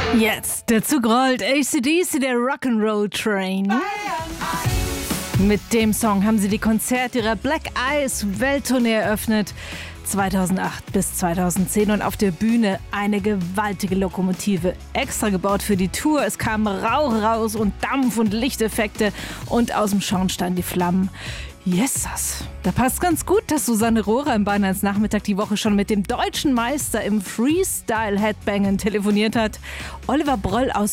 Jetzt, der Zug rollt, AC/DC, der Rock'n'Roll Train. Mit dem Song haben sie die Konzerte ihrer Black Eyes Welttournee eröffnet. 2008 bis 2010 und auf der Bühne eine gewaltige Lokomotive, extra gebaut für die Tour. Es kam Rauch raus und Dampf und Lichteffekte und aus dem Schornstein die Flammen. Yesas, da passt ganz gut, dass Susanne Rohrer im Bayern Nachmittag die Woche schon mit dem deutschen Meister im Freestyle-Headbangen telefoniert hat. Oliver Broll aus